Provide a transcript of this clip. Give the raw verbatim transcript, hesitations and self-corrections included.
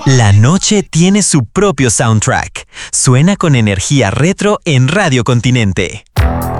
La noche tiene su propio soundtrack. Suena con energía retro en Radio Continente.